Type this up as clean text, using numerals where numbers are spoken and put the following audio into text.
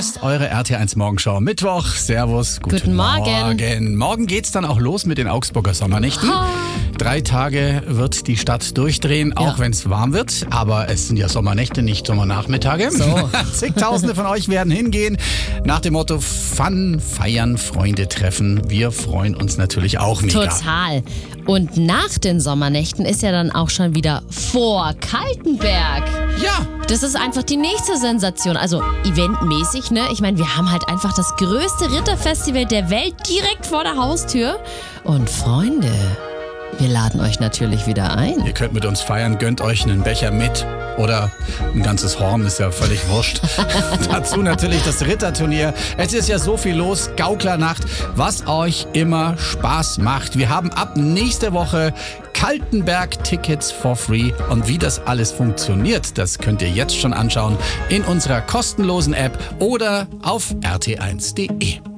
ist eure RT1 Morgenschau. Mittwoch. Servus. Guten Morgen. Morgen geht's dann auch los mit den Augsburger Sommernächten. 3 Tage wird die Stadt durchdrehen, auch wenn es warm wird. Aber es sind ja Sommernächte, nicht Sommernachmittage. So. Zigtausende von euch werden hingehen. Nach dem Motto Fun, feiern, Freunde treffen. Wir freuen uns natürlich auch mega. Total. Und nach den Sommernächten ist ja dann auch schon wieder vor Kaltenberg. Ja. Das ist einfach die nächste Sensation. Also eventmäßig, ne? Ich meine, wir haben halt einfach das größte Ritterfestival der Welt direkt vor der Haustür. Und Freunde, wir laden euch natürlich wieder ein. Ihr könnt mit uns feiern, gönnt euch einen Becher mit oder ein ganzes Horn, ist ja völlig wurscht. Dazu natürlich das Ritterturnier. Es ist ja so viel los, Gauklernacht, was euch immer Spaß macht. Wir haben ab nächste Woche Kaltenberg-Tickets for free. Und wie das alles funktioniert, das könnt ihr jetzt schon anschauen in unserer kostenlosen App oder auf rt1.de.